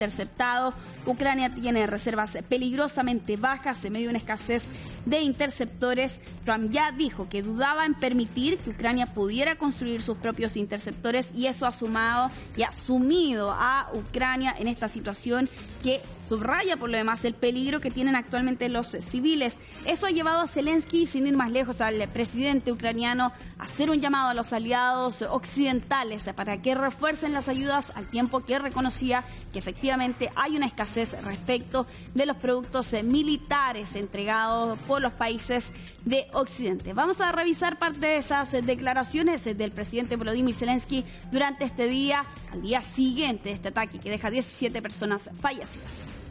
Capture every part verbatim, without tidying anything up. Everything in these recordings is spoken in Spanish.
interceptado. Ucrania tiene reservas peligrosamente bajas en medio de una escasez de interceptores. Trump ya dijo que dudaba en permitir que Ucrania pudiera construir sus propios interceptores y eso ha sumado y ha sumido a Ucrania en esta situación que subraya por lo demás el peligro que tienen actualmente los civiles. Eso ha llevado a Zelensky, sin ir más lejos, al presidente ucraniano a hacer un llamado a los aliados occidentales para que refuercen las ayudas, al tiempo que reconocía que efectivamente hay una escasez respecto de los productos militares entregados por los países de Occidente. Vamos a revisar parte de esas declaraciones del presidente Volodymyr Zelensky durante este día, al día siguiente de este ataque que deja diecisiete personas fallecidas.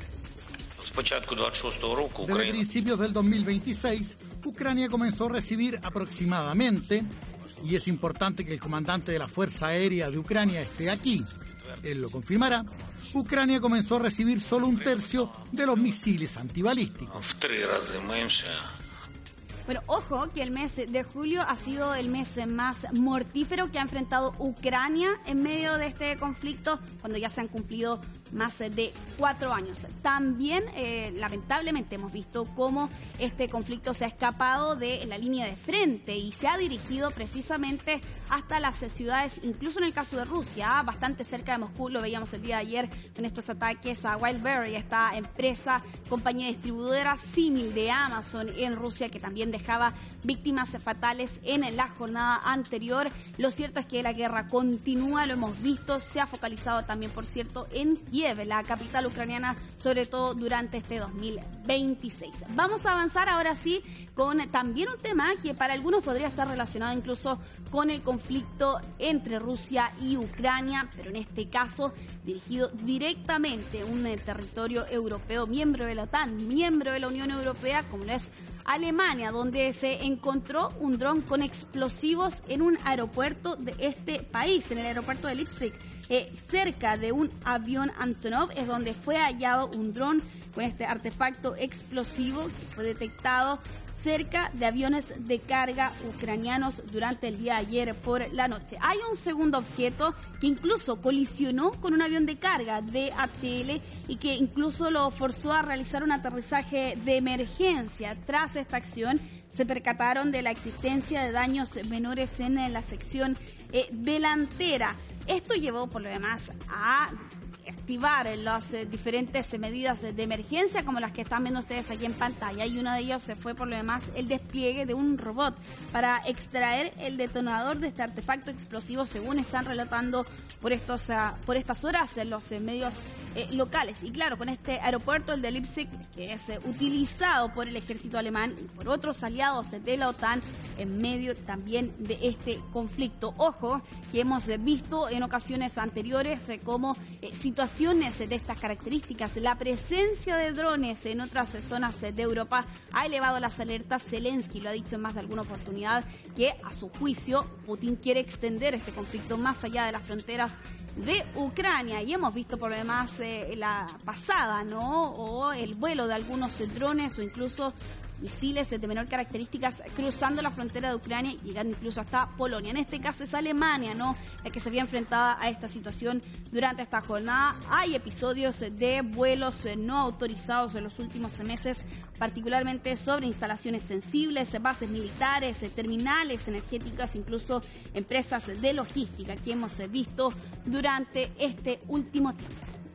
Desde principios del dos mil veintiséis, Ucrania comenzó a recibir aproximadamente, y es importante que el comandante de la Fuerza Aérea de Ucrania esté aquí, él lo confirmará, Ucrania comenzó a recibir solo un tercio de los misiles antibalísticos. Bueno, ojo que el mes de julio ha sido el mes más mortífero que ha enfrentado Ucrania en medio de este conflicto, cuando ya se han cumplido más de cuatro años. También, eh, lamentablemente, hemos visto cómo este conflicto se ha escapado de la línea de frente y se ha dirigido precisamente hasta las ciudades, incluso en el caso de Rusia, bastante cerca de Moscú. Lo veíamos el día de ayer con estos ataques a Wildberry, esta empresa, compañía distribuidora símil de Amazon en Rusia, que también dejaba víctimas fatales en la jornada anterior. Lo cierto es que la guerra continúa, lo hemos visto, se ha focalizado también, por cierto, en Kiev, la capital ucraniana, sobre todo durante este dos mil veintiséis. Vamos a avanzar ahora sí con también un tema que para algunos podría estar relacionado incluso con el conflicto entre Rusia y Ucrania, pero en este caso dirigido directamente a un territorio europeo, miembro de la OTAN, miembro de la Unión Europea, como lo es Alemania, donde se encontró un dron con explosivos en un aeropuerto de este país, en el aeropuerto de Leipzig. Eh, cerca de un avión Antonov es donde fue hallado un dron con este artefacto explosivo que fue detectado cerca de aviones de carga ucranianos durante el día de ayer por la noche. Hay un segundo objeto que incluso colisionó con un avión de carga de A T L y que incluso lo forzó a realizar un aterrizaje de emergencia. Tras esta acción, se percataron de la existencia de daños menores en la sección eh, delantera. Esto llevó, por lo demás, a activar las eh, diferentes medidas de emergencia, como las que están viendo ustedes aquí en pantalla, y una de ellas se fue, por lo demás, el despliegue de un robot para extraer el detonador de este artefacto explosivo, según están relatando por estos uh, por estas horas en los eh, medios eh, locales. Y claro, con este aeropuerto, el de Leipzig, que es eh, utilizado por el ejército alemán y por otros aliados de la OTAN en medio también de este conflicto. Ojo, que hemos eh, visto en ocasiones anteriores eh, como eh, situaciones de estas características, la presencia de drones en otras zonas de Europa ha elevado las alertas. Zelensky lo ha dicho en más de alguna oportunidad, que a su juicio Putin quiere extender este conflicto más allá de las fronteras de Ucrania, y hemos visto por lo demás eh, la pasada, ¿no? O el vuelo de algunos drones o incluso misiles de menor características cruzando la frontera de Ucrania y llegando incluso hasta Polonia. En este caso es Alemania, ¿no?, la que se había enfrentada a esta situación durante esta jornada. Hay episodios de vuelos no autorizados en los últimos meses, particularmente sobre instalaciones sensibles, bases militares, terminales energéticas, incluso empresas de logística que hemos visto durante este último tiempo.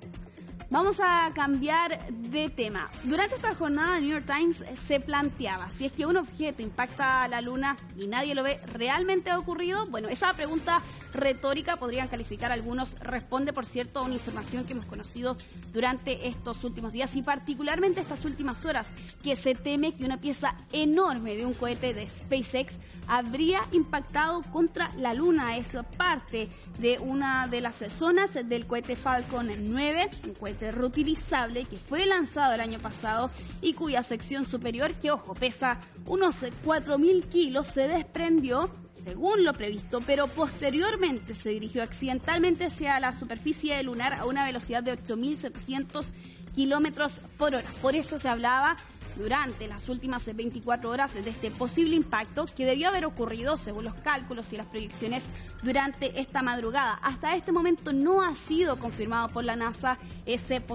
Vamos a cambiar de tema. Durante esta jornada, el New York Times se planteaba si es que un objeto impacta a la Luna y nadie lo ve, ¿realmente ha ocurrido? Bueno, esa pregunta retórica, podrían calificar algunos, responde, por cierto, a una información que hemos conocido durante estos últimos días y particularmente estas últimas horas, que se teme que una pieza enorme de un cohete de SpaceX habría impactado contra la Luna. Es parte de una de las zonas del cohete Falcon nueve, un cohete reutilizable que fue lanzado el año pasado y cuya sección superior, que ojo, pesa unos cuatro mil kilos, se desprendió según lo previsto, pero posteriormente se dirigió accidentalmente hacia la superficie lunar a una velocidad de ocho mil setecientos kilómetros por hora. Por eso se hablaba durante las últimas veinticuatro horas de este posible impacto que debió haber ocurrido, según los cálculos y las proyecciones, durante esta madrugada. Hasta este momento no ha sido confirmado por la NASA ese